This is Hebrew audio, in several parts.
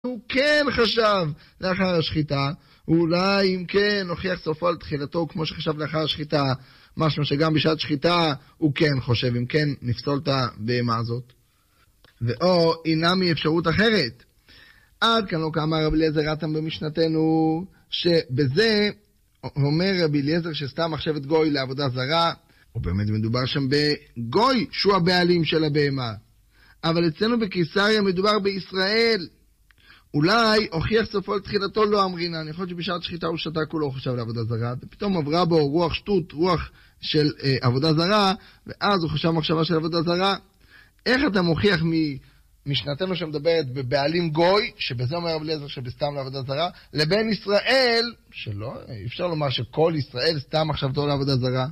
הוא כן חשב לאחר השחיטה, אולי אם כן הוכיח סופו על תחילתו כמו שחשב לאחר השחיטה, משהו שגם בשעת שחיטה הוא כן חושב, אם כן נפסול את הבהמה הזאת. ואו אינמי אפשרות אחרת. עד כאן לא כאמר רבי אליעזר רתם במשנתנו, שבזה אומר רבי אליעזר שסתם מחשבת גוי לעבודה זרה, ובאמת מדובר שם בגוי שהוא הבעלים של הבהמה. אבל אצלנו בקיסריה מדובר בישראל. אולי הוכיח סופו לתחילתו לא אמרינן, יכול להיות שבשעת שחיטה הוא שתק, הוא לא חשב לעבודה זרה, ופתאום עברה בו רוח שטות, רוח של עבודה זרה, ואז הוא חשב מחשבה של עבודה זרה. איך אתה מוכיח משנתנו שמדברת בבעלים גוי, שבזה אומר רבי אליעזר שבסתם לעבודה זרה, לבין ישראל, שלא, אפשר לומר שכל ישראל סתם מחשבתו לעבודה זרה.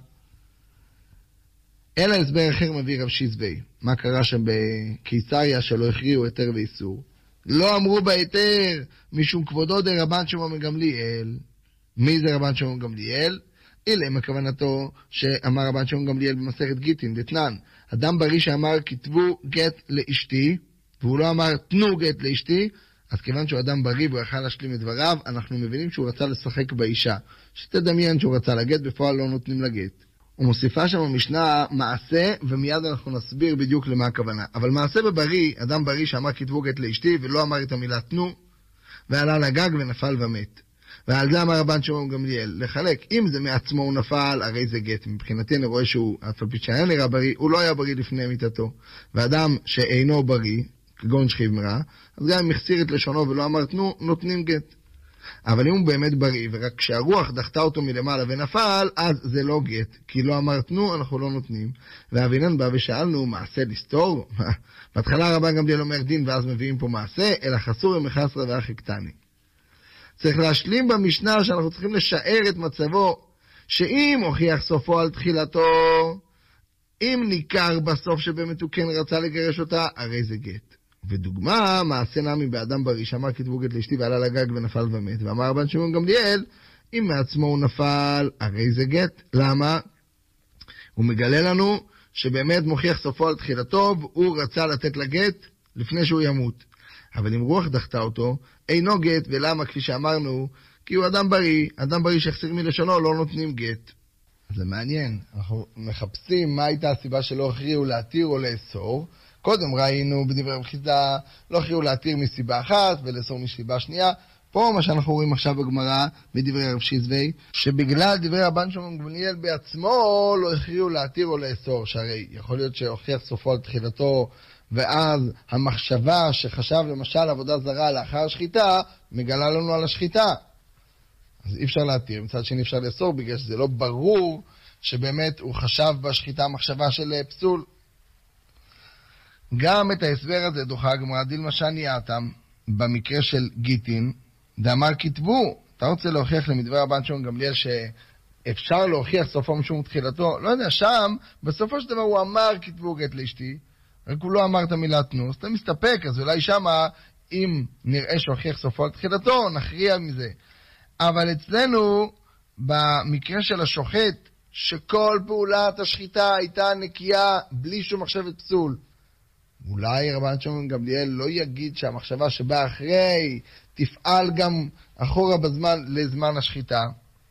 אלא הסבר אחר מביא רב שיזבי, מה קרה שם בקיסריה שלא הכריעו היתר ואיסור. לא אמרו בהיתר משום כבודו דרבן שמעון בן גמליאל. מי זה רבן שמעון בן גמליאל? אילם הכוונתו שאמר רבן שמעון בן גמליאל במסכת גיטין דתנן, אדם בריא שאמר כתבו גט לאשתי, והוא לא אמר תנו גט לאשתי, אז כיוון שהוא אדם בריא והוא יכל להשלים את דבריו, אנחנו מבינים שהוא רצה לשחק באישה. שתדמיין שהוא רצה לגט, בפועל לא נותנים לגט. ומוסיפה שם המשנה מעשה, ומיד אנחנו נסביר בדיוק למה הכוונה. אבל מעשה בבריא, אדם בריא שאמר כתבו גט לאשתי, ולא אמר את המילה תנו, ועלה לגג ונפל ומת. ועל זה אמר רבן שמעון בן גמליאל, לחלק, אם זה מעצמו הוא נפל, הרי זה גט. מבחינתי אני רואה שהוא, אף על פי שהיה נראה בריא, הוא לא היה בריא לפני מיתתו. ואדם שאינו בריא, כגון שכיב מרע, אז גם אם החסיר את לשונו ולא אמר תנו, נותנים גט. אבל אם הוא באמת בריא, ורק כשהרוח דחתה אותו מלמעלה ונפל, אז זה לא גט, כי לא אמר תנו, אנחנו לא נותנים. ואבינן בא ושאלנו, מעשה לסתור? בהתחלה רבן גמליאל אומר דין, ואז מביאים פה מעשה, אלא חסור מחסרא ואחי קטני. צריך להשלים במשנה שאנחנו צריכים לשער את מצבו, שאם הוכיח סופו על תחילתו, אם ניכר בסוף שבאמת הוא כן רצה לגרש אותה, הרי זה גט. ודוגמה, מעשה נמי באדם בריא שאמר כתבו גט לאשתי ועלה לגג ונפל ומת, ואמר רבן שמעון בן גמליאל, אם מעצמו הוא נפל, הרי זה גט. למה? הוא מגלה לנו שבאמת מוכיח סופו על תחילתו, והוא רצה לתת לגט לפני שהוא ימות. אבל אם רוח דחתה אותו, אינו גט. ולמה? כפי שאמרנו, כי הוא אדם בריא, אדם בריא שהחסיר מלשונו לא נותנים גט. זה מעניין, אנחנו מחפשים מה הייתה הסיבה שלא הכריעו להתיר או לאסור. קודם ראינו בדברי רב חיסדא, לא הכריעו להתיר מסיבה אחת ולאסור מסיבה שנייה. פה מה שאנחנו רואים עכשיו בגמרא בדברי רב שיזבי, שבגלל דברי רבן שמעון בן גמליאל בעצמו לא הכריעו להתיר או לאסור, שהרי יכול להיות שהוכיח סופו על תחילתו, ואז המחשבה שחשב למשל עבודה זרה לאחר שחיטה, מגלה לנו על השחיטה. אז אי אפשר להתיר, מצד שני אפשר לאסור, בגלל שזה לא ברור שבאמת הוא חשב בשחיטה מחשבה של פסול. גם את ההסבר הזה דוחה הגמרא דילמה שניאתם, במקרה של גיטין, דאמר כתבו. אתה רוצה להוכיח למדבר רבן שמעון בן גמליאל שאפשר להוכיח סופו משום תחילתו? לא יודע, שם בסופו של דבר הוא אמר כתבו גט לאשתי, רק הוא לא אמר את המילה תנו, אז אתה מסתפק, אז אולי שמה, אם נראה שהוכיח סופו על תחילתו, נכריע מזה. אבל אצלנו, במקרה של השוחט, שכל פעולת השחיטה הייתה נקייה, בלי שום מחשבת פסול, אולי רבן שמעון בן גמליאל לא יגיד שהמחשבה שבאה אחרי, תפעל גם אחורה בזמן, לזמן השחיטה.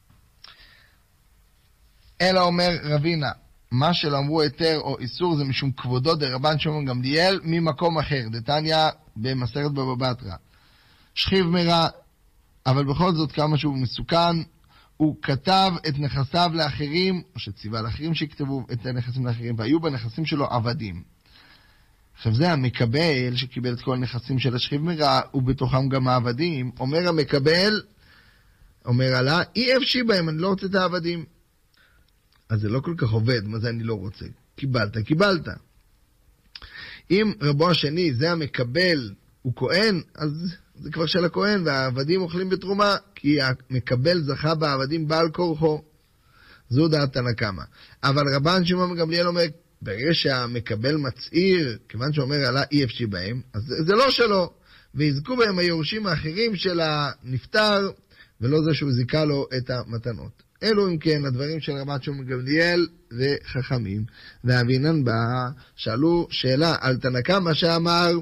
אלא אומר רבינה, מה שלא אמרו היתר או איסור זה משום כבודו דרבן שמעון בן גמליאל ממקום אחר. דתניא במסכת בבא בתרא. שכיב מרע, אבל בכל זאת כמה שהוא מסוכן, הוא כתב את נכסיו לאחרים, או שציווה לאחרים שכתבו את הנכסים לאחרים, והיו בנכסים שלו עבדים. עכשיו זה המקבל שקיבל את כל הנכסים של השכיב מרע, ובתוכם גם העבדים. אומר המקבל, אומר עלה, אי אפשי בהם, אני לא רוצה את העבדים. אז זה לא כל כך עובד, מה זה אני לא רוצה? קיבלת. אם רבו השני, זה המקבל, הוא כהן, אז זה כבר של הכהן, והעבדים אוכלים בתרומה, כי המקבל זכה בעבדים בעל כורחו. זו דעת תנא קמא. אבל רבן שמעון בן גמליאל אומר, ברגע שהמקבל מצעיר, כיוון שאומר עלה אי אפשי בהם, אז זה לא שלו, ויזכו בהם היורשים האחרים של הנפטר, ולא זה שהוא זיכה לו את המתנות. אלו אם כן הדברים של רבן שמעון בן גמליאל וחכמים. ואבינן בא, שאלו שאלה על תנא קמא שאמר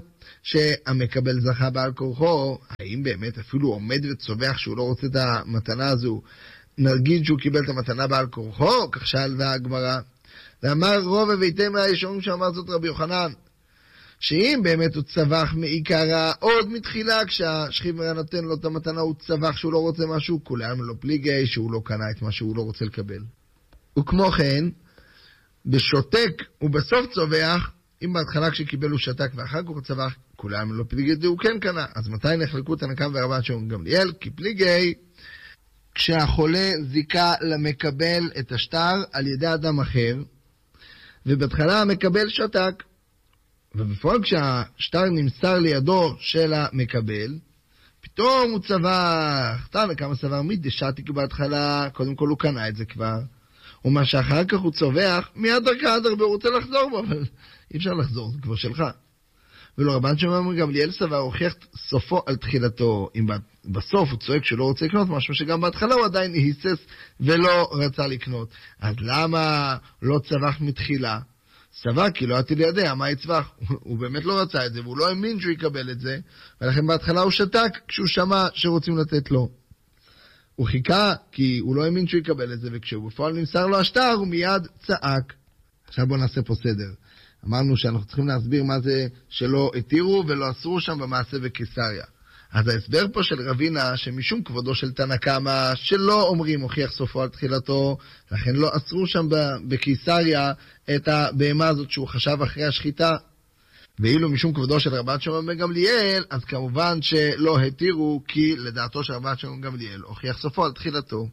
שהמקבל זכה בעל כורחו, האם באמת אפילו עומד וצובח שהוא לא רוצה את המתנה הזו, נרגיד שהוא קיבל את המתנה בעל כורחו, כך שאלה הגמרא. ואמר רוב הביתי מהישורים שאמר זאת רבי יוחנן, שאם באמת הוא צבח מעיקרה, עוד מתחילה כשהשכיב נותן לו את המתנה, הוא צבח שהוא לא רוצה משהו, כולם לא פליגי, שהוא לא קנה את מה שהוא לא רוצה לקבל. וכמו כן, בשותק ובסוף צובח, אם בהתחלה כשקיבל הוא שתק ואחר כך הוא צבח, כולם לא פליגי, הוא כן קנה. אז מתי נחלקו את הנקם ורבן שמעון גמליאל? כי פליגי, כשהחולה זיקה למקבל את השטר על ידי אדם אחר, ובהתחלה המקבל שתק, ובפועל כשהשטר נמסר לידו של המקבל, פתאום הוא צבח, תנא קמא סבר מדשתיק בהתחלה, קודם כל הוא קנה את זה כבר, ומה שאחר כך הוא צובח, מיד דרכה הוא רוצה לחזור בו, אבל אי אפשר לחזור, זה כבר שלך. ולא רבן שמעון גמליאל סבר הוכיח סופו על תחילתו, אם בסוף הוא צועק שלא רוצה לקנות משהו, שגם בהתחלה הוא עדיין היסס ולא רצה לקנות. אז למה לא צבח מתחילה? סבר כי לא עתיד לידע מה יצבח, הוא באמת לא רצה את זה, והוא לא האמין שהוא יקבל את זה, ולכן בהתחלה הוא שתק כשהוא שמע שרוצים לתת לו. הוא חיכה כי הוא לא האמין שהוא יקבל את זה, וכשהוא בפועל נמסר לו השטר, הוא מיד צעק. עכשיו בואו נעשה פה סדר. אמרנו שאנחנו צריכים להסביר מה זה שלא התירו ולא אסרו שם במעשה בקיסריה. אז ההסבר פה של רבינה, שמשום כבודו של תנא קמא, שלא אומרים הוכיח סופו על תחילתו, לכן לא אסרו שם בקיסריה את הבהמה הזאת שהוא חשב אחרי השחיטה. ואילו משום כבודו של רבן שמעון בן גמליאל, אז כמובן שלא התירו, כי לדעתו של רבן שמעון בן גמליאל הוכיח סופו על תחילתו.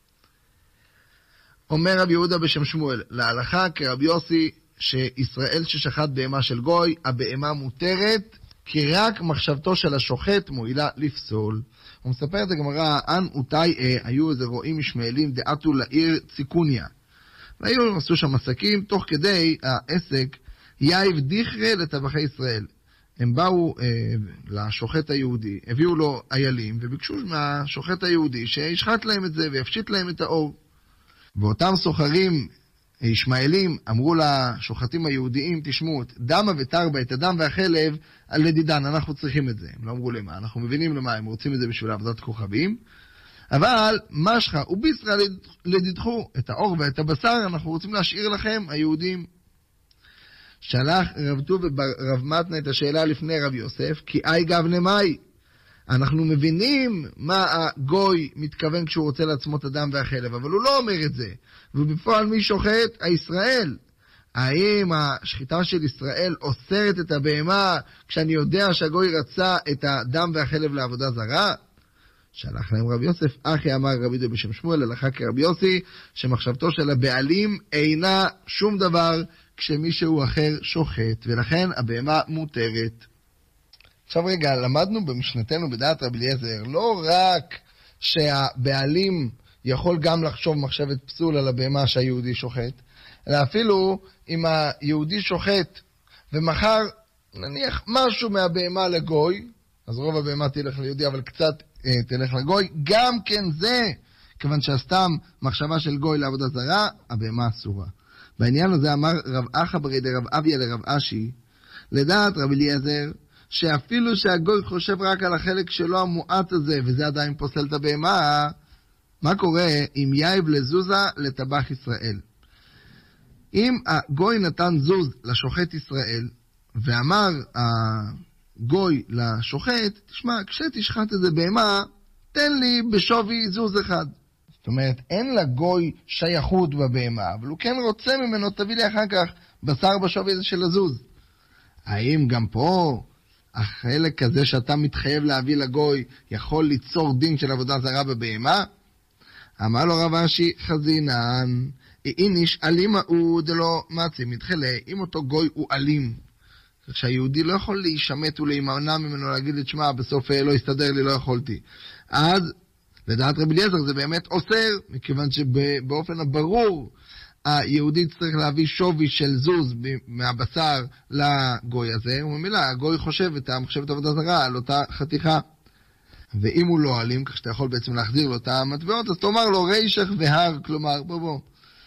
אומר רבי יהודה בשם שמואל, להלכה כרבי יוסי, שישראל ששחט בהמה של גוי, הבהמה מותרת, כי רק מחשבתו של השוחט מועילה לפסול. הוא מספר את הגמרא, אן אותי היו איזה רועים ישמעאלים דעתו לעיר ציקוניה. והיו עשו שם עסקים, תוך כדי העסק, יאיב דיכרה לטבחי ישראל. הם באו לשוחט היהודי, הביאו לו איילים, וביקשו מהשוחט היהודי שישחט להם את זה ויפשיט להם את האור. ואותם סוחרים ישמעאלים אמרו לשוחטים היהודיים, תשמעו, דמה ותרבה, את הדם והחלב, על לדידן, אנחנו צריכים את זה. הם לא אמרו למה, אנחנו מבינים למה, הם רוצים את זה בשביל עבודת כוכבים. אבל משכה ובישרה לדידחו, את האור ואת הבשר, אנחנו רוצים להשאיר לכם, היהודים. שלח רב טוב ורב מתנה את השאלה לפני רב יוסף, כי אי גבנה מאי. אנחנו מבינים מה הגוי מתכוון כשהוא רוצה לעצמו את הדם והחלב, אבל הוא לא אומר את זה. ובפועל מי שוחט? הישראל. האם השחיטה של ישראל אוסרת את הבהמה כשאני יודע שהגוי רצה את הדם והחלב לעבודה זרה? שלח להם רב יוסף, אחי אמר רבי יהודה בשם שמואל, הלכה כרבי יוסי, שמחשבתו של הבעלים אינה שום דבר כשמישהו אחר שוחט, ולכן הבהמה מותרת. עכשיו רגע, למדנו במשנתנו בדעת רבי אליעזר, לא רק שהבעלים יכול גם לחשוב מחשבת פסול על הבהמה שהיהודי שוחט, אלא אפילו אם היהודי שוחט ומחר נניח משהו מהבהמה לגוי, אז רוב הבהמה תלך ליהודי אבל קצת תלך לגוי, גם כן זה, כיוון שהסתם מחשבה של גוי לעבודה זרה, הבהמה אסורה. בעניין הזה אמר רב אחא ברי דרב אביה לרב אשי, לדעת רבי אליעזר, שאפילו שהגוי חושב רק על החלק שלו המועט הזה, וזה עדיין פוסל את הבהמה, מה קורה אם יאיב לזוזה לטבח ישראל? אם הגוי נתן זוז לשוחט ישראל, ואמר הגוי לשוחט, תשמע, כשתשחט איזה בהמה, תן לי בשווי זוז אחד. זאת אומרת, אין לגוי שייכות בבהמה, אבל הוא כן רוצה ממנו, תביא לי אחר כך בשר בשווי הזה של הזוז. האם גם פה החלק הזה שאתה מתחייב להביא לגוי יכול ליצור דין של עבודה זרה בבהמה? אמר לו רב אשי, חזינן, איניש אלימה הוא דלא מצי מתחלה, אם אותו גוי הוא אלים, שהיהודי לא יכול להישמט ולהימנע ממנו להגיד את שמה, בסוף לא הסתדר לי, לא יכולתי. אז לדעת רבי אליעזר זה באמת אוסר, מכיוון שבאופן הברור היהודי צריך להביא שווי של זוז מהבשר לגוי הזה, וממילא הגוי חושב את המחשבת עבודה זרה על אותה חתיכה. ואם הוא לא אלים, כך שאתה יכול בעצם להחזיר לו את המטבעות, אז תאמר לו רישך והר, כלומר, בוא,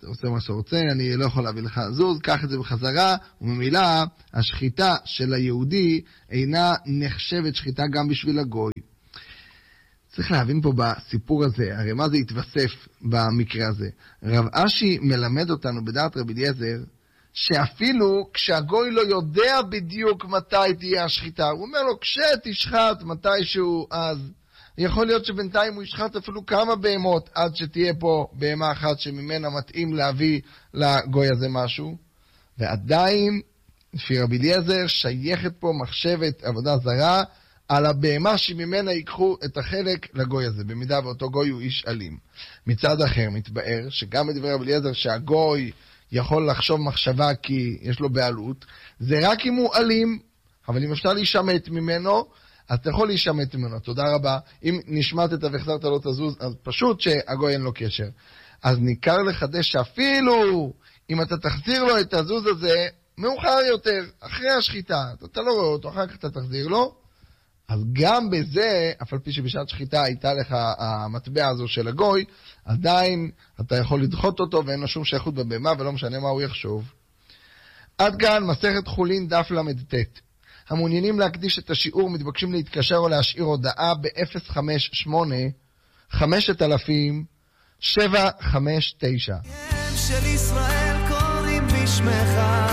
אתה עושה מה שאתה רוצה, אני לא יכול להביא לך זוז, קח את זה בחזרה, וממילא השחיטה של היהודי אינה נחשבת שחיטה גם בשביל הגוי. צריך להבין פה בסיפור הזה, הרי מה זה התווסף במקרה הזה? רב אשי מלמד אותנו בדעת רבי אליעזר, שאפילו כשהגוי לא יודע בדיוק מתי תהיה השחיטה, הוא אומר לו, כשתשחט מתישהו, אז יכול להיות שבינתיים הוא ישחט אפילו כמה בהמות, עד שתהיה פה בהמה אחת שממנה מתאים להביא לגוי הזה משהו, ועדיין, לפי רבי אליעזר, שייכת פה מחשבת עבודה זרה, על הבהמה שממנה ייקחו את החלק לגוי הזה, במידה ואותו גוי הוא איש אלים. מצד אחר מתבאר שגם בדברי רבי אליעזר שהגוי יכול לחשוב מחשבה כי יש לו בעלות, זה רק אם הוא אלים, אבל אם אפשר להישמט ממנו, אז אתה יכול להישמט ממנו, תודה רבה. אם נשמטת והחזרת לו תזוז, אז פשוט שהגוי אין לו קשר. אז ניכר לחדש שאפילו אם אתה תחזיר לו את הזוז הזה, מאוחר יותר, אחרי השחיטה, אתה לא רואה אותו, אחר כך אתה תחזיר לו, אז גם בזה, אף על פי שבשעת שחיטה הייתה לך המטבע הזו של הגוי, עדיין אתה יכול לדחות אותו ואין לו שום שייכות בבהמה ולא משנה מה הוא יחשוב. עד כאן מסכת חולין דף למ"ט. המעוניינים להקדיש את השיעור מתבקשים להתקשר או להשאיר הודעה ב-058-5000-759. של ישראל קוראים בשמך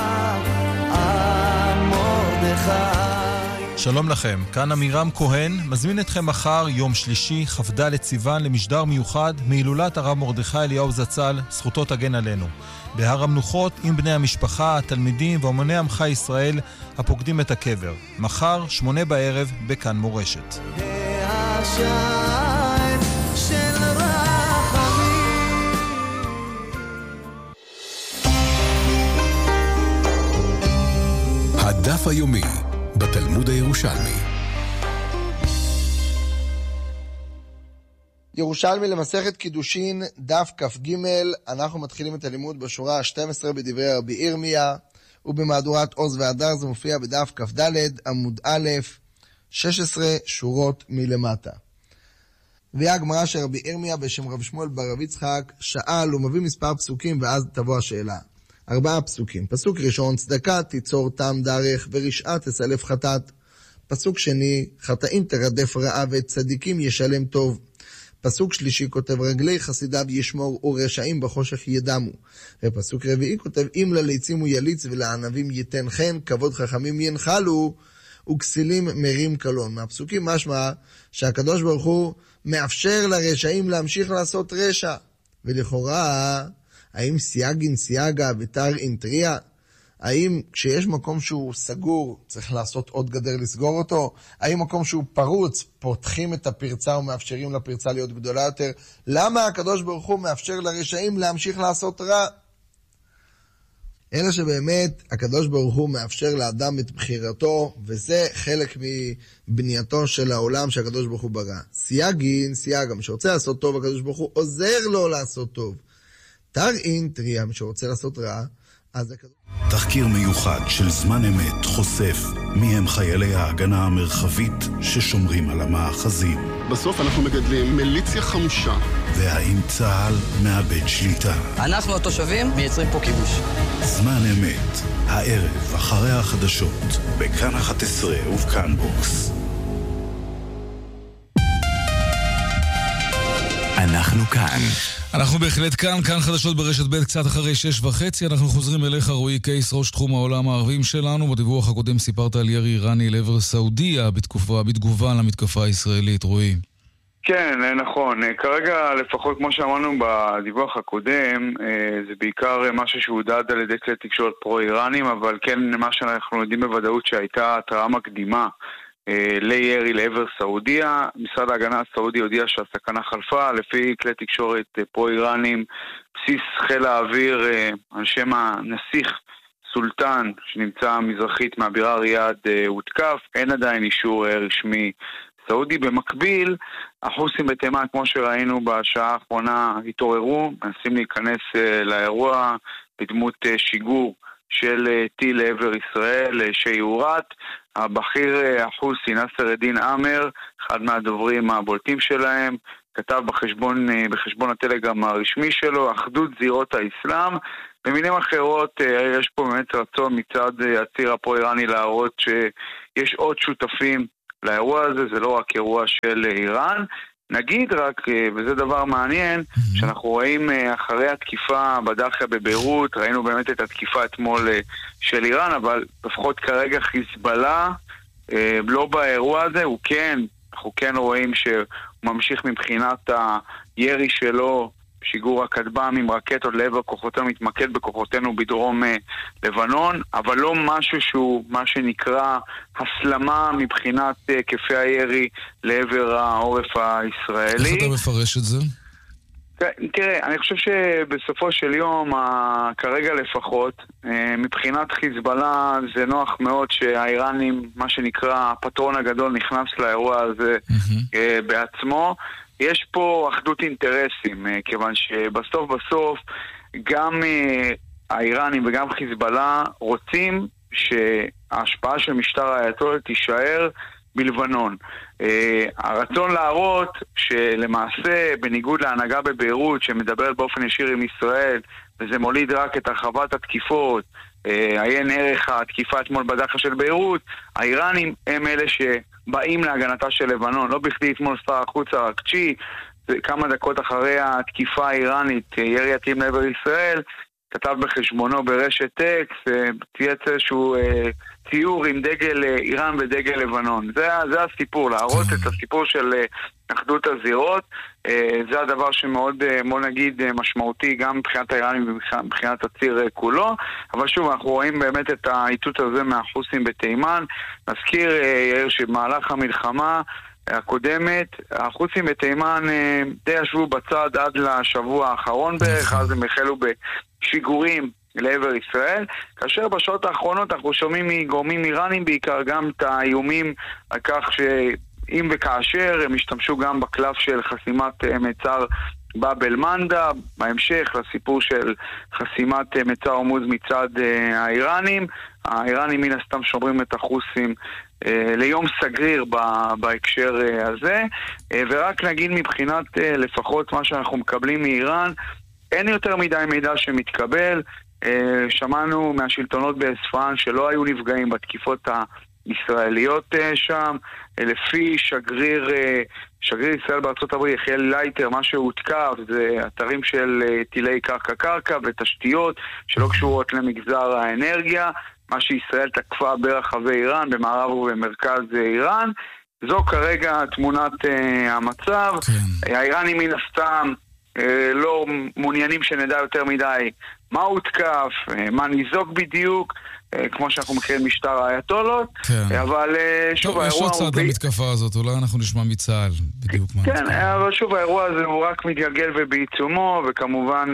מרדכי. שלום לכם, כאן עמירם כהן, מזמין אתכם מחר, יום שלישי, כ"ד סיוון, למשדר מיוחד מהילולת הרב מרדכי אליהו זצ"ל, זכותו תגן עלינו. בהר המנוחות עם בני המשפחה, התלמידים ואומני עמך ישראל הפוקדים את הקבר. מחר, 8 בערב, בכאן מורשת. הדף היומי בתלמוד הירושלמי. ירושלמי למסכת קידושין, דף כ"ג. אנחנו מתחילים את הלימוד בשורה ה-12 בדברי רבי ירמיה, ובמהדורת עוז והדר זה מופיע בדף כ"ד עמוד א', 16 שורות מלמטה. והיא הגמרא של רבי ירמיה בשם רב שמואל בר רב יצחק, שאל, הוא מביא מספר פסוקים ואז תבוא השאלה. 4 פסוקים. פסוק ראשון, צדקה תיצור טעם דרך ורשעה תסלף חטאת. פסוק שני, חטאים תרדף רעה וצדיקים ישלם טוב. פסוק שלישי כותב, רגלי חסידיו ישמור ורשעים בחושך ידמו. ופסוק רביעי כותב, אם לליצים הוא יליץ ולענבים ייתן חן, כבוד חכמים ינחלו וכסילים מרים קלון. מהפסוקים משמע שהקדוש ברוך הוא מאפשר לרשעים להמשיך לעשות רשע. ולכאורה, האם סייגין סייגה ותר אינטריה? האם כשיש מקום שהוא סגור צריך לעשות עוד גדר לסגור אותו? האם מקום שהוא פרוץ פותחים את הפרצה ומאפשרים לפרצה להיות גדולה יותר? למה הקדוש ברוך הוא מאפשר לרשעים להמשיך לעשות רע? אלא שבאמת הקדוש ברוך הוא מאפשר לאדם את בחירתו, וזה חלק מבנייתו של העולם שהקדוש ברוך הוא ברא. סייגין סייגה, מי שרוצה לעשות טוב הקדוש ברוך הוא עוזר לו לעשות טוב. תר אינטריה, מי שרוצה לעשות רע, אז תחקיר מיוחד של זמן אמת חושף מי הם חיילי ההגנה המרחבית ששומרים על המאחזים. בסוף אנחנו מגדלים מיליציה חמושה. והאם צה"ל מאבד שליטה? אנחנו התושבים מייצרים פה כיבוש. זמן אמת, הערב אחרי החדשות, בכאן 11 ובכאן בוקס. אנחנו כאן. אנחנו בהחלט כאן חדשות ברשת ב' קצת אחרי 6:30. אנחנו חוזרים אליך, רועי קייס, ראש תחום העולם הערבים שלנו. בדיווח הקודם סיפרת על ירי איראני לעבר סעודיה בתגובה למתקפה הישראלית, רועי. כן, נכון. כרגע, לפחות כמו שאמרנו בדיווח הקודם, זה בעיקר משהו שהודד על ידי כלי תקשורת פרו-איראנים, אבל כן מה שאנחנו יודעים בוודאות שהייתה התראה מקדימה לירי לעבר סעודיה. משרד ההגנה הסעודי הודיע שהסכנה חלפה. לפי כלי תקשורת פרו-איראנים, בסיס חיל האוויר על שם הנסיך סולטן שנמצא מזרחית מהבירה ריאד הותקף. אין עדיין אישור רשמי סעודי. במקביל, החוסים בתימן, כמו שראינו בשעה האחרונה, התעוררו, מנסים להיכנס לאירוע בדמות שיגור של טיל לעבר ישראל שיעורת. הבכיר החוסי נאסר א-דין עאמר, אחד מהדוברים הבולטים שלהם, כתב בחשבון הטלגרם הרשמי שלו, אחדות זירות האסלאם. במילים אחרות, יש פה באמת רצון מצד הציר הפרו-איראני להראות שיש עוד שותפים לאירוע הזה, זה לא רק אירוע של איראן. נגיד רק, וזה דבר מעניין, שאנחנו רואים אחרי התקיפה בדאחיה בביירות, ראינו באמת את התקיפה אתמול של איראן, אבל לפחות כרגע חיזבאללה לא באירוע הזה, אנחנו כן רואים שהוא ממשיך מבחינת הירי שלו, שיגור הכטב"ם עם רקטות לעבר כוחותינו, מתמקד בכוחותינו בדרום לבנון, אבל לא משהו שהוא מה שנקרא הסלמה מבחינת היקפי הירי לעבר העורף הישראלי. איך אתה מפרש את זה? תראה, אני חושב שבסופו של יום, כרגע לפחות, מבחינת חיזבאללה זה נוח מאוד שהאיראנים, מה שנקרא הפטרון הגדול, נכנס לאירוע הזה בעצמו. יש פה אחדות אינטרסים, כיוון שבסוף גם האיראנים וגם חיזבאללה רוצים שההשפעה של משטר האייתוללות תישאר בלבנון. הרצון להראות שלמעשה בניגוד להנהגה בביירות שמדברת באופן ישיר עם ישראל, וזה מוליד רק את הרחבת התקיפות, עיין ערך התקיפה אתמול בדאחיה של ביירות, האיראנים הם אלה שבאים להגנתה של לבנון. לא בכדי אתמול שר החוץ הראקצ'י, כמה דקות אחרי התקיפה האיראנית, ירי הטילים לעבר ישראל, כתב בחשבונו ברשת אקס, צייץ איזשהו ציור עם דגל איראן ודגל לבנון. זה הסיפור, להראות את הסיפור של אחדות הזירות. זה הדבר שמאוד, בוא נגיד, משמעותי גם מבחינת האיראנים ומבחינת הציר כולו. אבל שוב, אנחנו רואים באמת את האיתות הזה מהחוסים בתימן. נזכיר שבמהלך המלחמה הקודמת, החוסים בתימן די ישבו בצד עד לשבוע האחרון בערך, אז הם החלו בשיגורים לעבר ישראל, כאשר בשעות האחרונות אנחנו שומעים מגורמים איראנים בעיקר גם את האיומים על כך שאם וכאשר הם השתמשו גם בקלף של חסימת מצר באב אל מנדב, בהמשך לסיפור של חסימת מצר הורמוז מצד האיראנים. האיראנים מן הסתם שומרים את החוסים ליום סגריר בהקשר הזה, ורק נגיד מבחינת לפחות מה שאנחנו מקבלים מאיראן, אין יותר מדי מידע שמתקבל. שמענו מהשלטונות באספהאן שלא היו נפגעים בתקיפות הישראליות שם. לפי שגריר ישראל בארצות הברית יחיאל לייטר, מה שהותקף זה אתרים של טילי קרקע ותשתיות שלא קשורות למגזר האנרגיה, מה שישראל תקפה ברחבי איראן, במערב ובמרכז איראן. זו כרגע תמונת המצב. האיראנים מן הסתם לא מעוניינים שנדע יותר מדי מה הותקף, מה ניזוק בדיוק, כמו שאנחנו מכירים משטר האייתולות, אבל שוב האירוע... יש עוד צד למתקפה הזאת, אולי אנחנו נשמע מצה"ל בדיוק מה. כן, אבל שוב האירוע הזה הוא רק מתגלגל ובעיצומו, וכמובן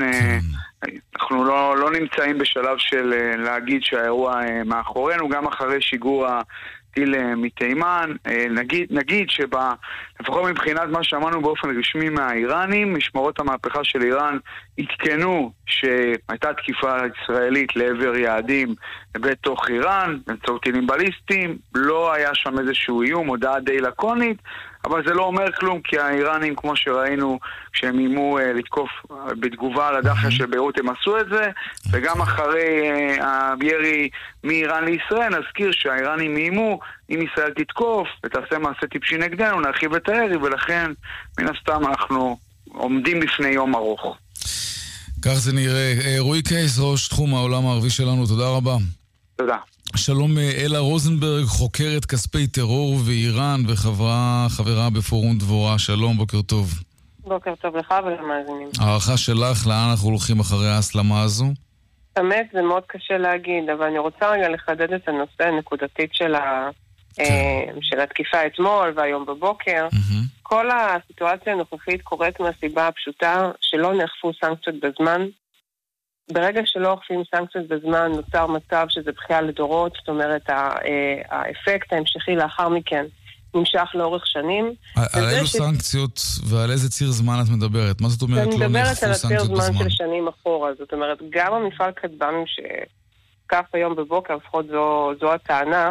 אנחנו לא נמצאים בשלב של להגיד שהאירוע מאחורינו, גם אחרי שיגור טיל מתימן. נגיד לפחות מבחינת מה שאמרנו באופן רשמי מהאיראנים, משמרות המהפכה של איראן התקנו שהייתה תקיפה ישראלית לעבר יעדים בתוך איראן, באמצעות טילים בליסטיים. לא היה שם איזשהו איום, הודעה די לקונית, אבל זה לא אומר כלום, כי האיראנים, כמו שראינו, כשהם אימו לתקוף בתגובה על הדאחיה של ביירות, הם עשו את זה, וגם אחרי הירי מאיראן לישראל, נזכיר שהאיראנים אימו, אם ישראל תתקוף ותעשה מעשה טיפשי נגדנו, נרחיב את הירי, ולכן מן הסתם אנחנו עומדים בפני יום ארוך. כך זה נראה. רועי קייס, ראש תחום העולם הערבי שלנו, תודה רבה. תודה. שלום אלה רוזנברג, חוקרת כספי טרור ואיראן וחברה בפורום דבורה. שלום, בוקר טוב. בוקר טוב לך ולמאזינים. הערכה שלך, לאן אנחנו הולכים אחרי ההסלמה הזו? באמת, זה מאוד קשה להגיד, אבל אני רוצה רגע לחדד את הנושא הנקודתית של התקיפה אתמול והיום בבוקר. כל הסיטואציה הנוכחית קורית מהסיבה הפשוטה שלא נאכפו סנקציות בזמן. ברגע שלא אוכפים סנקציות בזמן, נוצר מצב שזה בכייה לדורות, זאת אומרת, האפקט ההמשכי לאחר מכן נמשך לאורך שנים. על אילו סנקציות ועל איזה ציר זמן את מדברת? מה זאת אומרת לא נאכפו סנקציות בזמן? אני מדברת על הציר זמן של שנים אחורה, זאת אומרת, גם המפעל כטב"מים הותקף היום בבוקר, לפחות זו הטענה.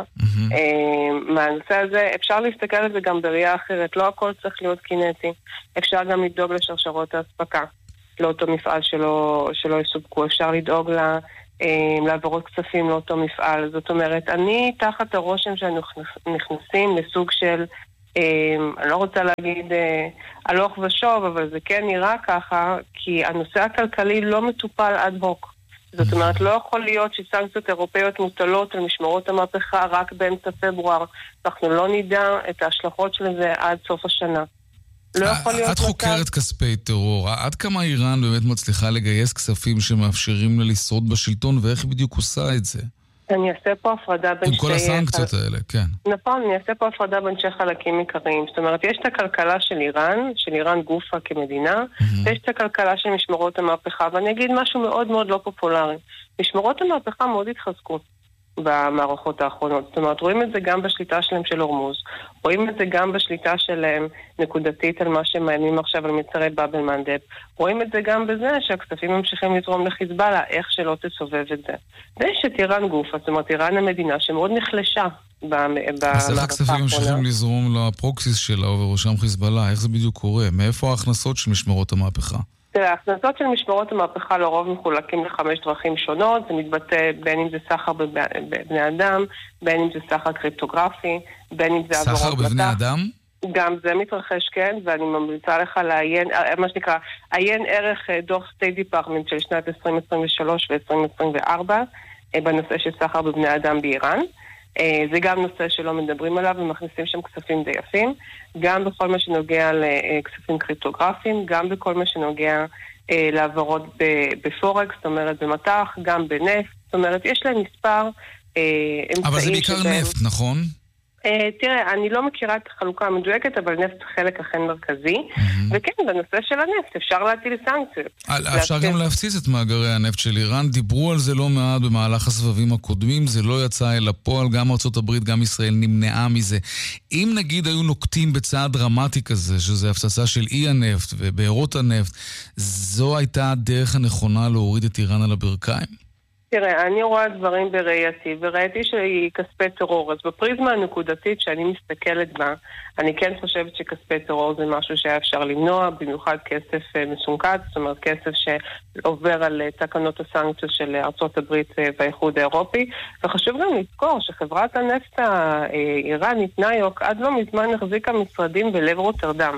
מהנושא הזה אפשר להסתכל על זה גם בראייה אחרת, לא הכל צריך להיות קינטי. אפשר גם לדאוג לשרשרות ההספקה, לאותו מפעל שלא יסופקו, אפשר לדאוג לעברות כספים לאותו מפעל. זאת אומרת, אני תחת הרושם שאנחנו נכנסים לסוג של, אני לא רוצה להגיד הלוך ושוב, אבל זה כן נראה ככה, כי הנושא הכלכלי לא מטופל עד הוק. זאת אומרת, לא יכול להיות שסנקציות אירופאיות מוטלות על משמרות המהפכה רק באמצע פברואר. אנחנו לא נדע את ההשלכות של זה עד סוף השנה. לא יכול להיות... את חוקרת כספי טרור. עד כמה איראן באמת מצליחה לגייס כספים שמאפשרים לה לשרוד בשלטון, ואיך בדיוק עושה את זה? אני אעשה פה הפרדה בין עם כל הסנקציות האלה, כן. נכון, אני אעשה פה הפרדה בין שני חלקים עיקריים. זאת אומרת, יש את הכלכלה של איראן גופה כמדינה, ויש את הכלכלה של משמרות המהפכה, ואני אגיד משהו מאוד מאוד לא פופולרי. משמרות המהפכה מאוד התחזקו במערכות האחרונות. זאת אומרת, רואים את זה גם בשליטה שלהם של הורמוז, רואים את זה גם בשליטה שלהם נקודתית על מה שהם מאיימים עכשיו על מצרי באב אל-מנדב, רואים את זה גם בזה שהכספים ממשיכים לתרום לחיזבאללה, איך שלא תסובב את זה. ויש את איראן גופה, זאת אומרת, איראן המדינה שמאוד נחלשה אז איך הכספים ממשיכים לזרום לפרוקסיס שלה ובראשם חיזבאללה? איך זה בדיוק קורה? מאיפה ההכנסות של משמרות המהפכה? ההכנסות של משמרות המהפכה לרוב מחולקים ל5 דרכים שונות. זה מתבטא בין אם זה סחר בבני אדם, בין אם זה סחר קריפטוגרפי, בין אם זה עבורות סחר בבני אדם? גם זה מתרחש, כן, ואני ממליצה לך לעיין, מה שנקרא, עיין ערך דוח סטייט דיפרטמנט של שנת 2023 ו-2024 בנושא של סחר בבני אדם באיראן. זה גם נושא שלא מדברים עליו, ומכניסים שם כספים די יפים, גם בכל מה שנוגע לכספים קריפטוגרפיים, גם בכל מה שנוגע לעברות בפורקס, זאת אומרת במטח, גם בנפט, זאת אומרת יש להם מספר אמצעים. אבל זה בעיקר נפט, נכון? תראה, אני לא מכירה את החלוקה המדויקת, אבל נפט חלק אכן מרכזי, וכן, בנושא של הנפט אפשר להטיל סנקציות. אפשר גם להפציץ את מאגרי הנפט של איראן, דיברו על זה לא מעט במהלך הסבבים הקודמים, זה לא יצא אל הפועל, גם ארצות הברית, גם ישראל נמנעה מזה. אם נגיד היו נוקטים בצעד דרמטי כזה, שזה הפצצה של אי הנפט ובארות הנפט, זו הייתה הדרך הנכונה להוריד את איראן על הברכיים? תראה, אני רואה דברים בראייתי, וראיתי שהיא כספי טרור, אז בפריזמה הנקודתית שאני מסתכלת בה, אני כן חושבת שכספי טרור זה משהו שהיה אפשר למנוע, במיוחד כסף מסונקת, זאת אומרת כסף שעובר על תקנות הסנקציות של ארצות הברית והאיחוד האירופי, וחשוב גם לזכור שחברת הנפט האיראנית ניוק עד לא מזמן החזיקה משרדים בלב רוטרדם.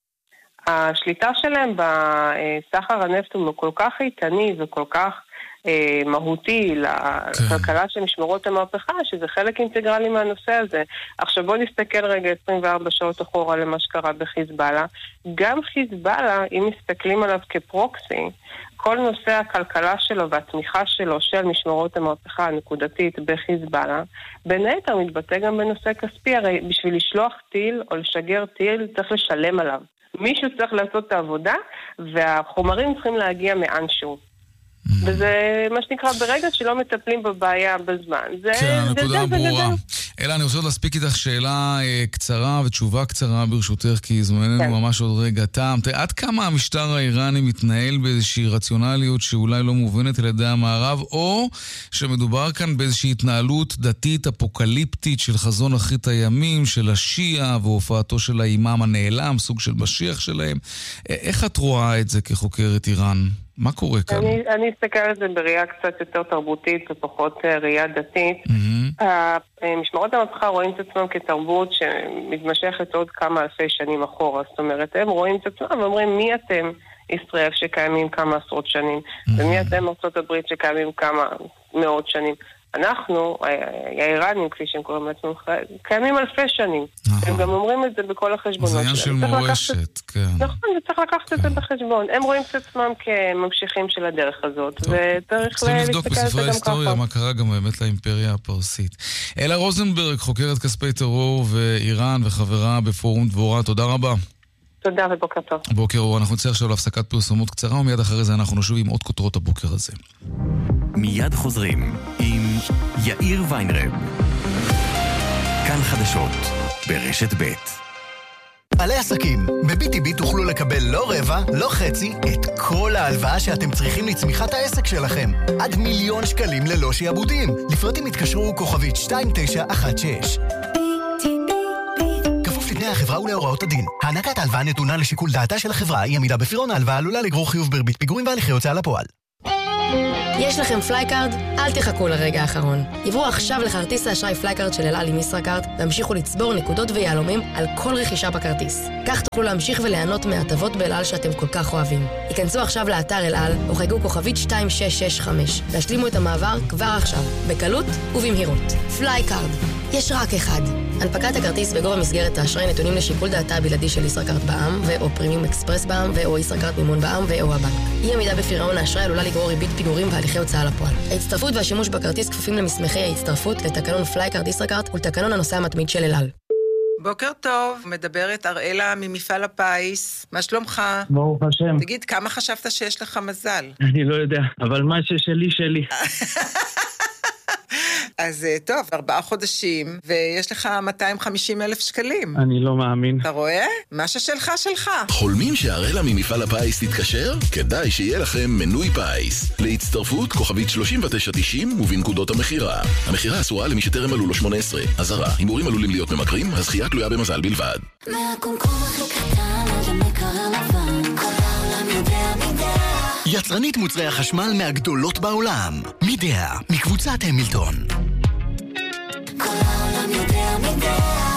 השליטה שלהם בסחר הנפט הוא כל כך איתני וכל כך מהותי לכלכלה של משמרות המהפכה, שזה חלק אינטגרלי מהנושא הזה. עכשיו בוא נסתכל רגע 24 שעות אחורה למה שקרה בחיזבאללה. גם חיזבאללה, אם מסתכלים עליו כפרוקסי, כל נושא הכלכלה שלו והתמיכה שלו של משמרות המהפכה הנקודתית בחיזבאללה, בין היתר מתבטא גם בנושא כספי. הרי בשביל לשלוח טיל או לשגר טיל צריך לשלם עליו. מישהו צריך לעשות את העבודה, והחומרים צריכים להגיע מאנשהו. וזה מה שנקרא ברגע שלא מטפלים בבעיה בזמן. כן, הנקודה ברורה. אלא אני רוצה להספיק איתך שאלה קצרה ותשובה קצרה ברשותך, כי זמננו ממש עוד רגע תם. עד כמה המשטר האיראני מתנהל באיזושהי רציונליות שאולי לא מובנת על ידי המערב, או שמדובר כאן באיזושהי התנהלות דתית אפוקליפטית של חזון אחרית הימים, של השיעה והופעתו של האימאם הנעלם, סוג של משיח שלהם. איך את רואה את זה כחוקרת איראן? מה קורה כאן? אני אסתכל על זה בראייה קצת יותר תרבותית ופחות ראייה דתית. משמרות המהפכה רואים את עצמם כתרבות שמתמשכת עוד כמה אלפי שנים אחורה. זאת אומרת, הם רואים את עצמם ואומרים, מי אתם ישראל שקיימים כמה עשרות שנים? ומי אתם ארצות הברית שקיימים כמה מאות שנים? אנחנו, האיראנים, כפי שהם קוראים לעצמם, קיימים אלפי שנים. הם גם אומרים את זה בכל החשבונות. זה עניין של מורשת, כן. נכון, וצריך לקחת את זה בחשבון. הם רואים את עצמם כממשיכים של הדרך הזאת, וצריך צריכים לבדוק בספרי ההיסטוריה מה קרה גם באמת לאימפריה הפרסית. אלה רוזנברג, חוקרת כספי טרור ואיראן וחברה בפורום דבורה, תודה רבה. תודה ובוקר טוב. בוקר אור, אנחנו נצא עכשיו להפסקת פרסומות קצרה, ומיד אחרי זה אנחנו נשוב עם עוד כותרות הבוקר הזה. מיד חוזרים עם יאיר ויינרב. כאן חדשות ברשת ב'. בעלי עסקים, ב-BTB תוכלו לקבל לא רבע, לא חצי, את כל ההלוואה שאתם צריכים לצמיחת העסק שלכם. עד 1,000,000 שקלים ללא שיעבודים. לפרטים התקשרו כוכבית 2916. כפוף לתנאי החברה ולהוראות הדין. הענקת ההלוואה נתונה לשיקול דעתה של החברה. אי עמידה בפירעון ההלוואה עלולה לגרור חיוב בריבית פיגורים והליכי הוצאה לפועל. יש לכם פלייקארד? אל תחכו לרגע האחרון. עברו עכשיו לכרטיס האשראי פלייקארד של אל על עם ישראכרט והמשיכו לצבור נקודות ויהלומים על כל רכישה בכרטיס. כך תוכלו להמשיך וליהנות מהטבות באל על שאתם כל כך אוהבים. היכנסו עכשיו לאתר אל על או חייגו כוכבית 2665 והשלימו את המעבר כבר עכשיו, בקלות ובמהירות. פלייקארד, יש רק אחד. הנפקת הכרטיס בגובה מסגרת האשראי נתונים לשיקול דעתה הבלעדי של ישראכרט בע"מ ו/או פרימיום אקספרס בע"מ ו/או ישראכרט מימון בע"מ ו/או הבנק. אי עמידה בפירעון האשראי עלולה לגרור ריבית פיגורים והליכי הוצאה לפועל. ההצטרפות והשימוש בכרטיס כפופים למסמכי ההצטרפות לתקנון פלייקארד ישראכרט ולתקנון הנוסע המתמיד של אל על. בוקר טוב, מדברת אראלה ממפעל הפיס. מה שלומך? ברוך השם. תגיד, כמה חשבת שיש לך מזל? אני לא יודע, אבל מה ששלי שלי. אז טוב, 4 חודשים, ויש לך 250,000 שקלים. אני לא מאמין. אתה רואה? מה ששלך שלך. חולמים שהראלה ממפעל הפיס תתקשר? כדאי שיהיה לכם מנוי פיס. להצטרפות כוכבית 3990 ובנקודות המחירה. המחירה אסורה למי שטרם מלאו לו 18. אזהרה, הימורים עלולים להיות ממכרים, הזכייה תלויה במזל בלבד. מהקומקום הכי קטן עד המקרר לבן, כל העולם יודע מידע. יצרנית מוצרי החשמל מהגדולות בעולם. מידע, מקבוצת המילטון. כל העולם יודע מידע.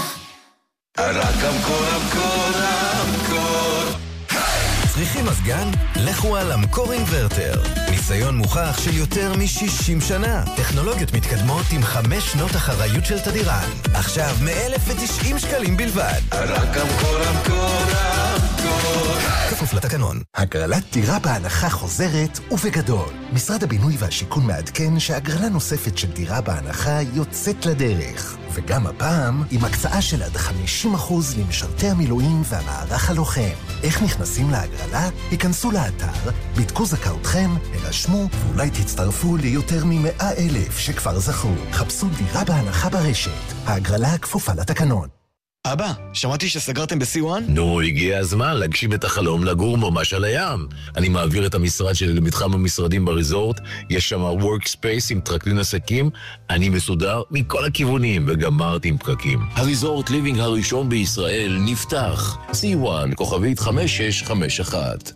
המקור, המקור. צריכים מזגן? לכו על המקור אינברטר. ניסיון מוכח של יותר מ-60 שנה. טכנולוגיות מתקדמות עם 5 שנות אחריות של תדירן. עכשיו 1,090 שקלים בלבד. רק המקור, המקור, המקור. כפוף לתקנון. הגרלת דירה בהנחה חוזרת ובגדול. משרד הבינוי והשיכון מעדכן שהגרלה נוספת של דירה בהנחה יוצאת לדרך. וגם הפעם עם הקצאה של עד 50% למשרתי המילואים והמערך הלוחם. איך נכנסים להגרלה? היכנסו לאתר, בדקו זכאותכם, הרשמו ואולי תצטרפו ליותר מ100,000 שכבר זכו. חפשו דירה בהנחה ברשת. ההגרלה כפופה לתקנון. אבא, שמעתי שסגרתם ב-C1? נו, הגיע הזמן להגשים את החלום לגור ממש על הים. אני מעביר את המשרד שלי למתחם המשרדים בריזורט, יש שם workspace עם טרקלין עסקים, אני מסודר מכל הכיוונים וגמרתי עם פקקים. הריזורט ליבינג הראשון בישראל נפתח. C1, כוכבית 5651.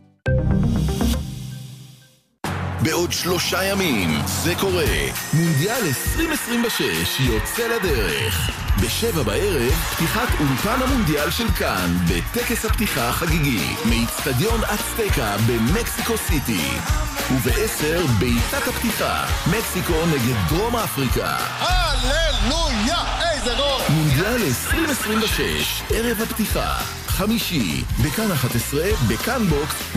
בעוד 3 ימים זה קורה. מונדיאל 2026 יוצא לדרך. ב7 בערב, פתיחת אולפן המונדיאל של כאן, בטקס הפתיחה החגיגי, מאצטדיון אצטקה במקסיקו סיטי. וב10, בעיטת הפתיחה, מקסיקו נגד דרום אפריקה. הללויה, איזה גול! מונדיאל 2026, ערב הפתיחה, חמישי, בכאן 11, בכאן בוקס,